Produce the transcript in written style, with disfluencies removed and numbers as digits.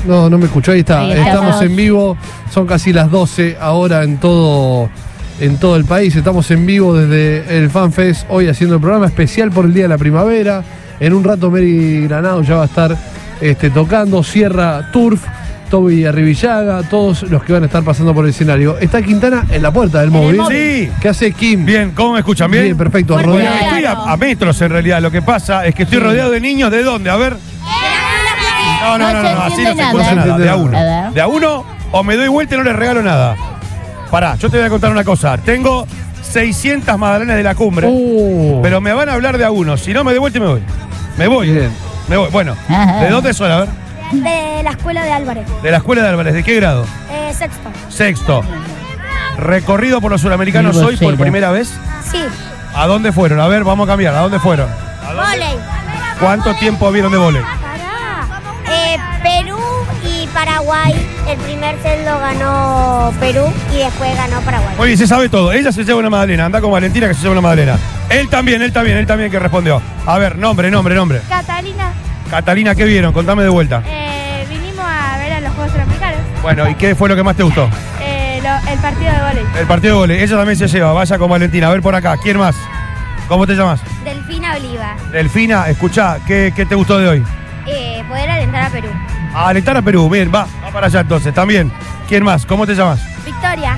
No me escuchó, ahí está. Ahí está. Estamos en vivo, son casi las 12 ahora en todo el país. Estamos en vivo desde el FanFest, hoy haciendo el programa especial por el Día de la Primavera. En un rato Mary Granado ya va a estar tocando, Sierra Turf, Toby Arribillaga, todos los que van a estar pasando por el escenario. Está Quintana en la puerta del móvil. Sí. ¿Qué hace Kim? Bien, ¿cómo me escuchan? ¿Bien? Bien, perfecto. Bueno, Rodeado. Estoy a metros en realidad. Lo que pasa es que estoy rodeado de niños. ¿De dónde? A ver. No, No se así no entiende se escucha nada. nada. De a uno. A ver. De a uno, o me doy vuelta y no les regalo nada. Pará, yo te voy a contar una cosa. Tengo 600 magdalenas de la cumbre, pero me van a hablar de a uno. Si no, me doy vuelta y me voy. Me voy. Bien. Me voy. Bueno, Ajá. ¿de dónde son? A ver. De la escuela de Álvarez. De la escuela de Álvarez. ¿De qué grado? Sexto. Sexto. ¿Recorrido por los suramericanos Vivo hoy por cero. primera vez? Sí. ¿A dónde fueron? A ver, vamos a cambiar. ¿A dónde fueron? Voley. ¿Cuánto tiempo vieron de vóley? Perú y Paraguay. El primer set lo ganó Perú y después ganó Paraguay. Muy bien, se sabe todo. Ella se lleva una magdalena. Anda con Valentina que se lleva una magdalena. Él también que respondió. A ver, nombre. Catalina, Catalina, ¿qué vieron? Contame de vuelta. vinimos a ver a los Juegos Suramericanos. Bueno, ¿y qué fue lo que más te gustó? El partido de volei. El partido de vóley. Ella también se lleva. Vaya con Valentina. A ver por acá. ¿Quién más? ¿Cómo te llamas? Delfina Oliva. Delfina, escuchá, ¿qué te gustó de hoy? Poder alentar a Perú. A alentar a Perú. Bien, va para allá entonces. También. ¿Quién más? ¿Cómo te llamas? Victoria.